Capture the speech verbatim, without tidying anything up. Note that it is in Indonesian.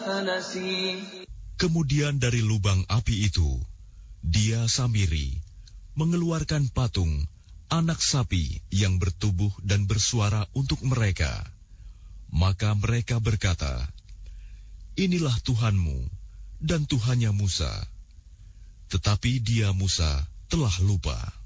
فنسي. Kemudian dari lubang api itu, dia Samiri mengeluarkan patung anak sapi yang bertubuh dan bersuara untuk mereka. Maka mereka berkata, "Inilah Tuhanmu dan Tuhannya Musa." Tetapi dia Musa telah lupa.